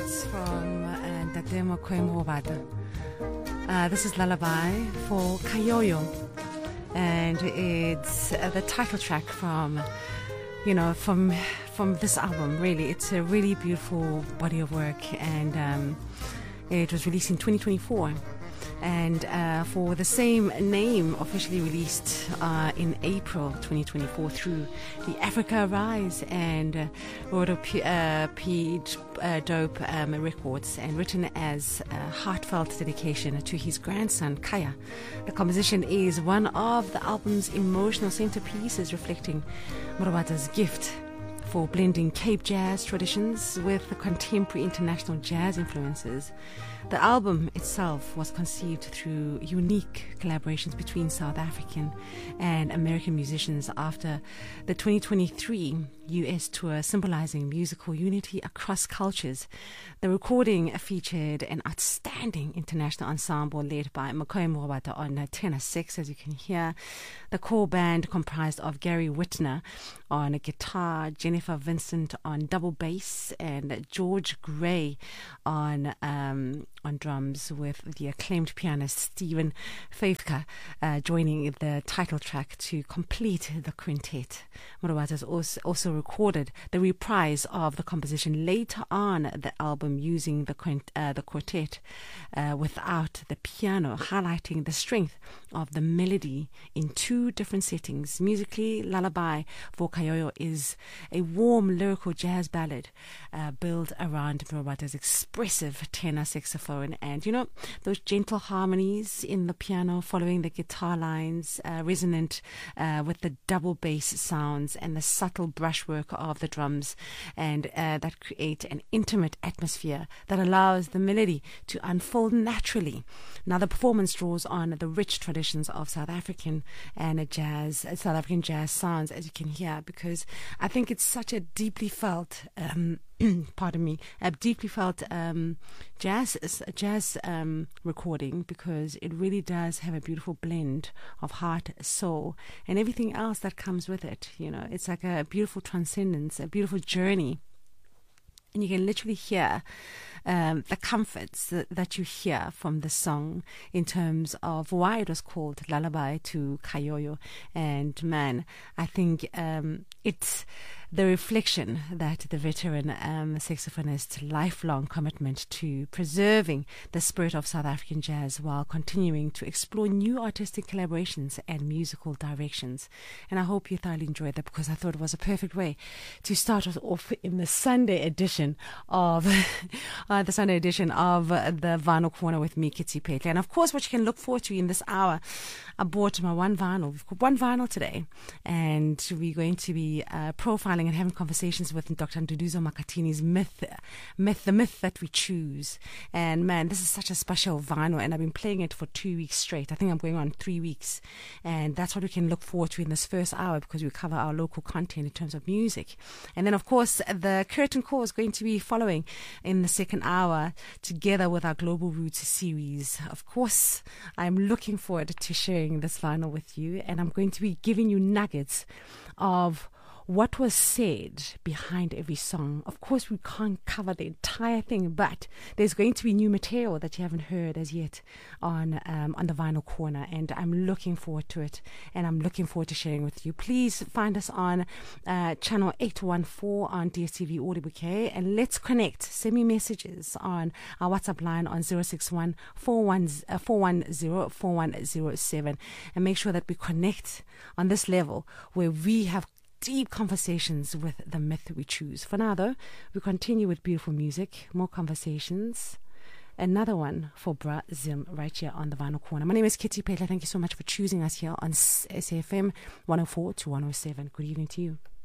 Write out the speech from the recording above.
It's from Dademo Koimobada. This is Lullaby for Kayoyo, and it's the title track from this album. Really, it's a really beautiful body of work, and it was released in 2024. And for the same name, officially released in April 2024 through the Africa Rise and Rodo Dope Records, and written as a heartfelt dedication to his grandson Kaya. The composition is one of the album's emotional centerpieces, reflecting Murawata's gift for blending Cape jazz traditions with the contemporary international jazz influences. The album itself was conceived through unique collaborations between South African and American musicians after the 2023 US tour, symbolizing musical unity across cultures. The recording featured an outstanding international ensemble led by Makoe Murawata on tenor sax, as you can hear. The core band comprised of Gary Whitner on guitar, Jennifer Vincent on double bass, and George Gray on drums, with the acclaimed pianist Stephen Faivka joining the title track to complete the quintet. Murawata also recorded the reprise of the composition later on the album using the quartet without the piano, highlighting the strength of the melody in two different settings. Musically, Lullaby for Kayoyo is a warm lyrical jazz ballad built around Murawata's expressive tenor saxophone, and those gentle harmonies in the piano following the guitar lines, resonant with the double bass sounds and the subtle brushwork of the drums, and that create an intimate atmosphere that allows the melody to unfold naturally. Now, the performance draws on the rich traditions of South African jazz sounds, as you can hear, because I think it's such a deeply felt jazz recording, because it really does have a beautiful blend of heart, soul, and everything else that comes with it. It's like a beautiful transcendence, a beautiful journey. And you can literally hear the comforts that you hear from the song in terms of why it was called Lullaby to Kayoyo. And man, I think it's the reflection that the veteran saxophonist's lifelong commitment to preserving the spirit of South African jazz while continuing to explore new artistic collaborations and musical directions. And I hope you thoroughly enjoyed that, because I thought it was a perfect way to start us off in the Sunday edition of the Vinyl Corner with me, Kitty Petle. And of course, what you can look forward to in this hour, I bought my one vinyl. We've got one vinyl today, and we're going to be profiling and having conversations with Dr. Nduduzo Makatini's The Myth That We Choose. And man, this is such a special vinyl, and I've been playing it for 2 weeks straight. I think I'm going on 3 weeks, and that's what we can look forward to in this first hour, because we cover our local content in terms of music. And then, of course, the curtain call is going to be following in the second hour, together with our Global Roots series. Of course, I'm looking forward to sharing this vinyl with you, and I'm going to be giving you nuggets of what was said behind every song. Of course, we can't cover the entire thing, but there's going to be new material that you haven't heard as yet on the Vinyl Corner, and I'm looking forward to it, and I'm looking forward to sharing with you. Please find us on channel 814 on DSTV Audio Bouquet, and let's connect. Send me messages on our WhatsApp line on 061 410 4107, and make sure that we connect on this level where we have deep conversations with the myth we choose. For now, though, we continue with beautiful music, more conversations. Another one for Bra Zim right here on the Vinyl Corner. My name is Kitty Petle. Thank you so much for choosing us here on SAFM 104 to 107. Good evening to you.